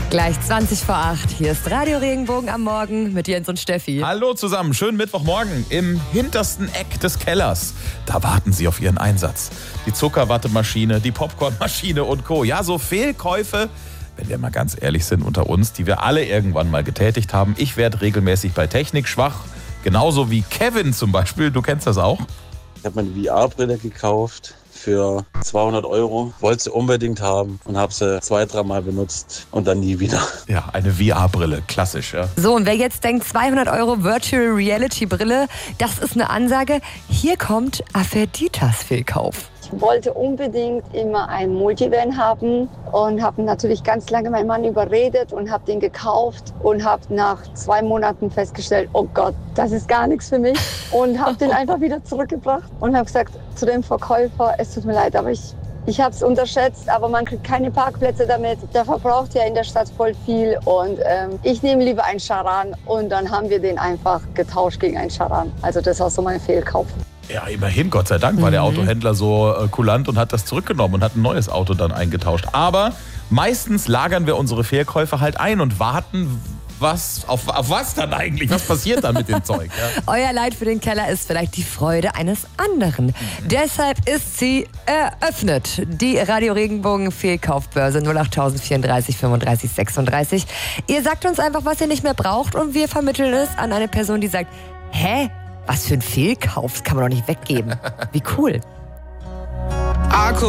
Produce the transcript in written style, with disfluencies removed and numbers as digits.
Gleich 20 vor 8. Hier ist Radio Regenbogen am Morgen mit Jens und Steffi. Hallo zusammen, schönen Mittwochmorgen im hintersten Eck des Kellers. Da warten Sie auf Ihren Einsatz. Die Zuckerwattemaschine, die Popcornmaschine und Co. Ja, so Fehlkäufe, wenn wir mal ganz ehrlich sind unter uns, die wir alle irgendwann mal getätigt haben. Ich werde regelmäßig bei Technik schwach, genauso wie Kevin zum Beispiel. Du kennst das auch? Ich habe mir eine VR-Brille gekauft für 200 €. Wollte sie unbedingt haben und habe sie 2-3 Mal benutzt und dann nie wieder. Ja, eine VR-Brille, klassisch, ja. So, und wer jetzt denkt, 200 € Virtual Reality Brille, das ist eine Ansage. Hier kommt Aphrodite's Fehlkauf. Ich wollte unbedingt immer ein Multivan haben und habe natürlich ganz lange meinen Mann überredet und habe den gekauft und habe nach 2 Monaten festgestellt, oh Gott, das ist gar nichts für mich, und habe den einfach wieder zurückgebracht und habe gesagt zu dem Verkäufer, es tut mir leid, aber ich habe es unterschätzt, aber man kriegt keine Parkplätze damit. Der verbraucht ja in der Stadt voll viel und ich nehme lieber einen Charan, und dann haben wir den einfach getauscht gegen einen Charan. Also das war so mein Fehlkauf. Ja, immerhin, Gott sei Dank, war der Autohändler so kulant und hat das zurückgenommen und hat ein neues Auto dann eingetauscht. Aber meistens lagern wir unsere Fehlkäufe halt ein und warten, auf was dann eigentlich? Was passiert dann mit dem Zeug? Ja? Euer Leid für den Keller ist vielleicht die Freude eines anderen. Deshalb ist sie eröffnet. Die Radio Regenbogen Fehlkaufbörse 08034 35 36. Ihr sagt uns einfach, was ihr nicht mehr braucht, und wir vermitteln es an eine Person, die sagt, hä? Was für ein Fehlkauf? Das kann man doch nicht weggeben. Wie cool.